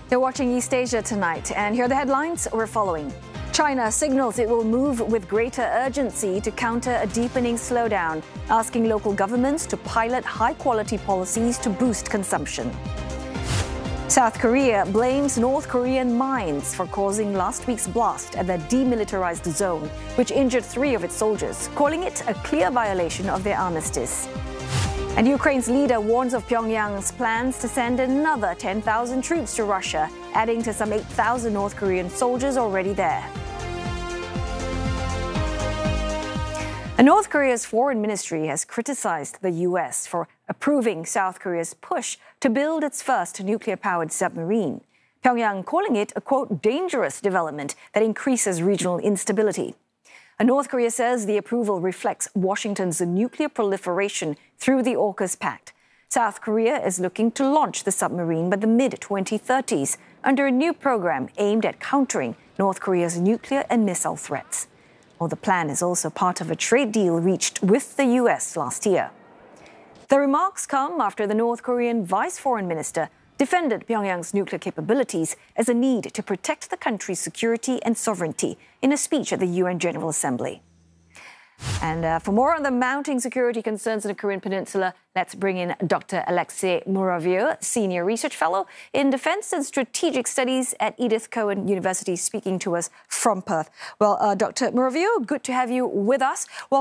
You're watching East Asia tonight, and here are the headlines we're following. China signals it will move with greater urgency to counter a deepening slowdown, asking local governments to pilot high-quality policies to boost consumption. South Korea blames North Korean mines for causing last week's blast at the demilitarized zone, which injured 3 of its soldiers, calling it a clear violation of their armistice. And Ukraine's leader warns of Pyongyang's plans to send another 10,000 troops to Russia, adding to some 8,000 North Korean soldiers already there. And North Korea's foreign ministry has criticized the U.S. for approving South Korea's push to build its first nuclear-powered submarine. Pyongyang calling it a, quote, dangerous development that increases regional instability. And North Korea says the approval reflects Washington's nuclear proliferation through the AUKUS Pact. South Korea is looking to launch the submarine by the mid-2030s under a new program aimed at countering North Korea's nuclear and missile threats. Well, the plan is also part of a trade deal reached with the U.S. last year. The remarks come after the North Korean vice foreign minister defended Pyongyang's nuclear capabilities as a need to protect the country's security and sovereignty in a speech at the UN General Assembly. And for more on the mounting security concerns in the Korean Peninsula, let's bring in Dr. Alexei Muravyev, Senior Research Fellow in Defense and Strategic Studies at Edith Cowan University, speaking to us from Perth. Well, Dr. Muravyev, good to have you with us. Well,